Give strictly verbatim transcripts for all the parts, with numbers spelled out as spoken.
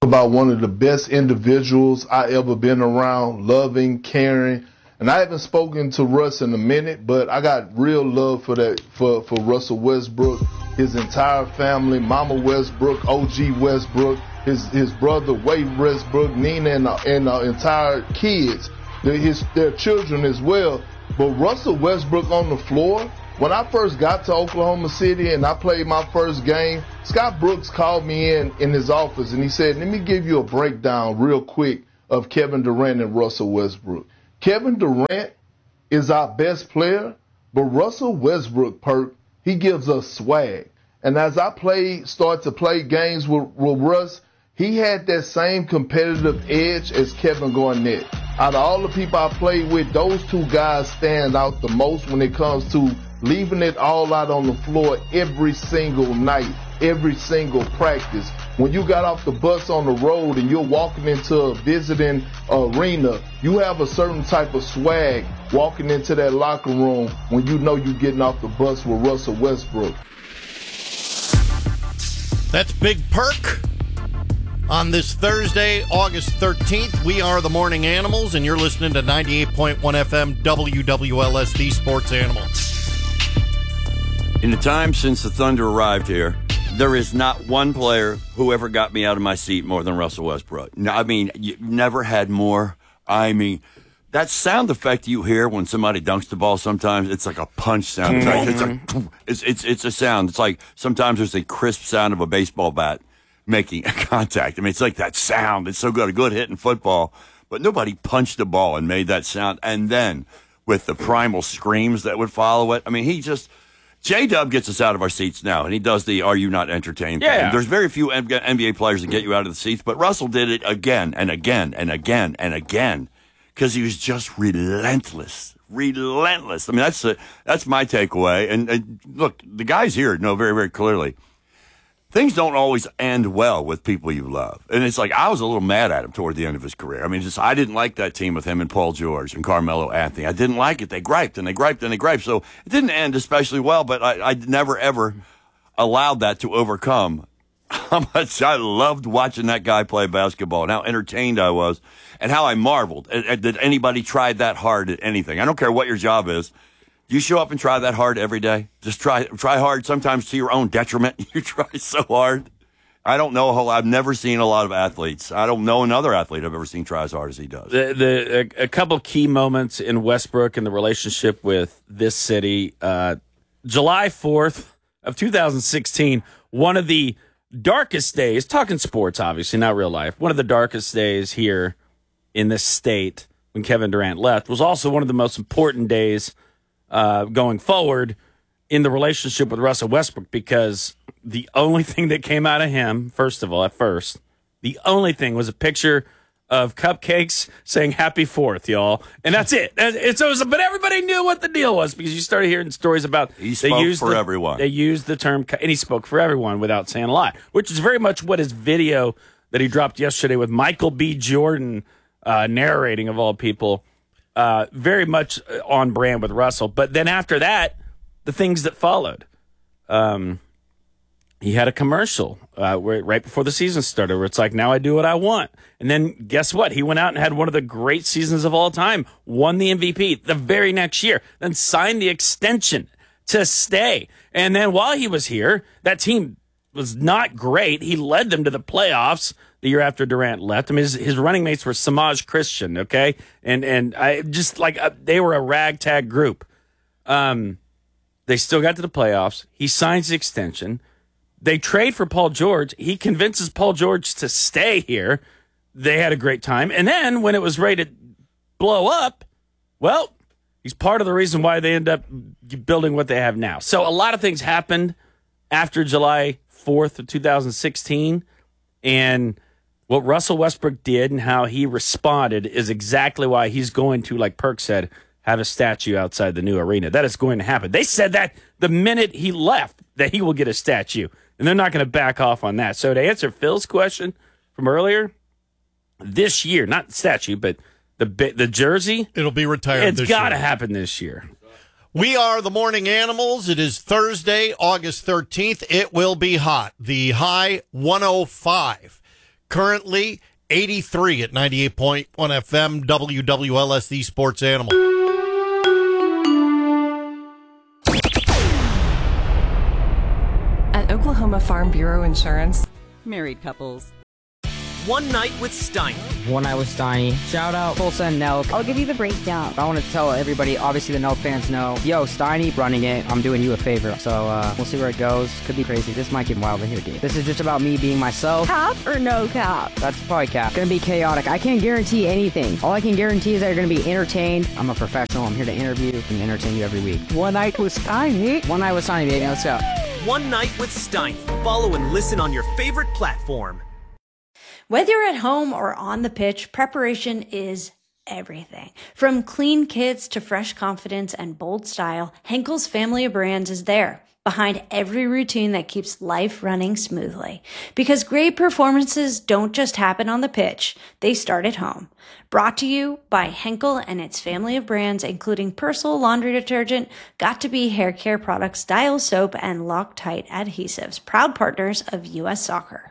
about one of the best individuals I ever been around, loving, caring. And I haven't spoken to Russ in a minute, but I got real love for that for, for Russell Westbrook, his entire family, Mama Westbrook, O G Westbrook, his his brother Wade Westbrook, Nina, and the, and the entire kids, their, his, their children as well. But Russell Westbrook on the floor, when I first got to Oklahoma City and I played my first game, Scott Brooks called me in in his office and he said, let me give you a breakdown real quick of Kevin Durant and Russell Westbrook. Kevin Durant is our best player, but Russell Westbrook, Perk, he gives us swag. And as I play, start to play games with, with Russ, he had that same competitive edge as Kevin Garnett. Out of all the people I played with, those two guys stand out the most when it comes to leaving it all out on the floor every single night, every single practice. When you got off the bus on the road and you're walking into a visiting arena, you have a certain type of swag walking into that locker room when you know you're getting off the bus with Russell Westbrook. That's Big Perk. On this Thursday, August thirteenth, we are the Morning Animals, and you're listening to ninety-eight point one F M W W L S, the Sports Animal. In the time since the Thunder arrived here, there is not one player who ever got me out of my seat more than Russell Westbrook. No, I mean, you never had more. I mean, that sound effect you hear when somebody dunks the ball sometimes, it's like a punch sound. It's, like, it's, like, it's, it's, it's a sound. It's like sometimes there's a crisp sound of a baseball bat making a contact. I mean, it's like that sound. It's so good. A good hit in football. But nobody punched the ball and made that sound. And then with the primal screams that would follow it, I mean, he just... J-Dub gets us out of our seats now, and he does the are you not entertained yeah. thing. There's very few N B A players that get you out of the seats, but Russell did it again and again and again and again because he was just relentless. Relentless. I mean, that's a, that's my takeaway. And, and look, the guys here know very, very clearly, things don't always end well with people you love. And it's like, I was a little mad at him toward the end of his career. I mean, just I didn't like that team with him and Paul George and Carmelo Anthony. I didn't like it. They griped and they griped and they griped. So it didn't end especially well, but I, I never, ever allowed that to overcome how much I loved watching that guy play basketball and how entertained I was and how I marveled that anybody tried that hard at anything. I don't care what your job is. You show up and try that hard every day. Just try try hard, sometimes to your own detriment. You try so hard. I don't know a whole. I've never seen a lot of athletes. I don't know another athlete I've ever seen try as hard as he does. The, the a, a couple key moments in Westbrook and the relationship with this city. Uh, July fourth of two thousand sixteen, one of the darkest days. Talking sports, obviously, not real life. One of the darkest days here in this state when Kevin Durant left was also one of the most important days. Uh, going forward in the relationship with Russell Westbrook, because the only thing that came out of him, first of all, at first, the only thing was a picture of cupcakes saying Happy Fourth, y'all. And that's it. It's, it was, but everybody knew what the deal was because you started hearing stories about he spoke they used for the, everyone. They used the term, and he spoke for everyone without saying a lot, which is very much what his video that he dropped yesterday with Michael B. Jordan uh, narrating, of all people. Uh, very much on brand with Russell. But then after that, the things that followed. Um, he had a commercial uh, where, right before the season started where it's like, now I do what I want. And then guess what? He went out and had one of the great seasons of all time, won the M V P the very next year, then signed the extension to stay. And then while he was here, that team was not great. He led them to the playoffs the year after Durant left. I mean, his, his running mates were Samaj Christian, okay? And and I just like uh, they were a ragtag group. Um, they still got to the playoffs. He signs the extension. They trade for Paul George. He convinces Paul George to stay here. They had a great time. And then when it was ready to blow up, well, he's part of the reason why they end up building what they have now. So a lot of things happened after July fourth of two thousand sixteen, and what Russell Westbrook did and how he responded is exactly why he's going to, like Perk said, have a statue outside the new arena. That is going to happen. They said that the minute he left, that he will get a statue, and they're not going to back off on that. So to answer Phil's question from earlier, this year, not statue, but the the jersey, it'll be retired. It's got to happen this year. We are the Morning Animals. It is Thursday, August thirteenth. It will be hot. The high one oh five. Currently eighty-three at ninety-eight point one F M, W W L S, the Sports Animal. At Oklahoma Farm Bureau Insurance, married couples. One Night with Steiny. One Night with Steiny. Shout out Tulsa and Nelk. I'll give you the breakdown. I want to tell everybody, obviously the Nelk fans know, yo, Steiny running it. I'm doing you a favor. So uh, we'll see where it goes. Could be crazy. This might get wild in here, dude. This is just about me being myself. Cap or no cap? That's probably cap. Gonna be chaotic. I can't guarantee anything. All I can guarantee is that you're gonna be entertained. I'm a professional. I'm here to interview and entertain you every week. One Night with Steiny. One Night with Steiny, baby. Let's go. One Night with Steiny. Follow and listen on your favorite platform. Whether you're at home or on the pitch, preparation is everything. From clean kits to fresh confidence and bold style, Henkel's family of brands is there, behind every routine that keeps life running smoothly. Because great performances don't just happen on the pitch, they start at home. Brought to you by Henkel and its family of brands, including Persil laundry detergent, Got2b hair care products, Dial soap, and Loctite adhesives, proud partners of U S Soccer.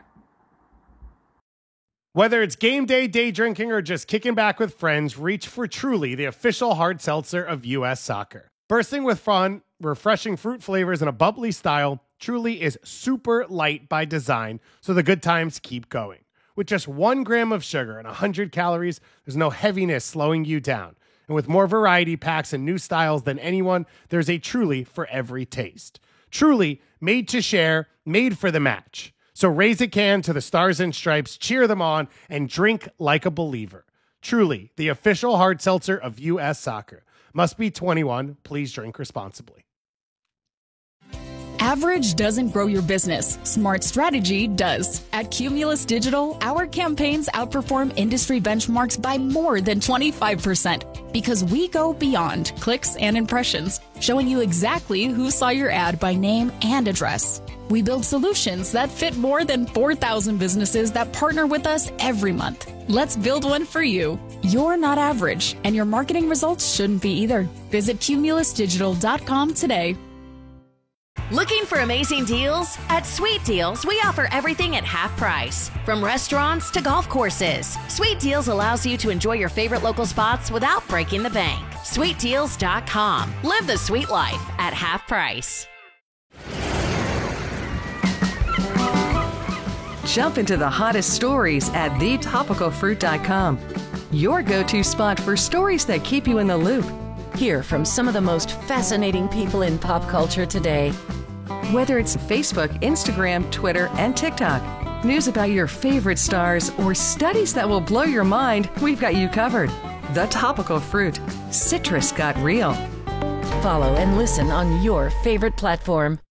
Whether it's game day, day drinking, or just kicking back with friends, reach for Truly, the official hard seltzer of U S Soccer. Bursting with fun, refreshing fruit flavors, and a bubbly style, Truly is super light by design, so the good times keep going. With just one gram of sugar and one hundred calories, there's no heaviness slowing you down. And with more variety packs and new styles than anyone, there's a Truly for every taste. Truly, made to share, made for the match. So raise a can to the Stars and Stripes, cheer them on, and drink like a believer. Truly, the official hard seltzer of U S Soccer. Must be twenty-one. Please drink responsibly. Average doesn't grow your business. Smart strategy does. At Cumulus Digital, our campaigns outperform industry benchmarks by more than twenty-five percent because we go beyond clicks and impressions, showing you exactly who saw your ad by name and address. We build solutions that fit more than four thousand businesses that partner with us every month. Let's build one for you. You're not average, and your marketing results shouldn't be either. Visit cumulus digital dot com today. Looking for amazing deals? At Sweet Deals, we offer everything at half price. From restaurants to golf courses, Sweet Deals allows you to enjoy your favorite local spots without breaking the bank. sweet deals dot com. Live the sweet life at half price. Jump into the hottest stories at the topical fruit dot com. Your go-to spot for stories that keep you in the loop. Hear from some of the most fascinating people in pop culture today. Whether it's Facebook, Instagram, Twitter, and TikTok, news about your favorite stars, or studies that will blow your mind, we've got you covered. The Topical Fruit. Citrus got real. Follow and listen on your favorite platform.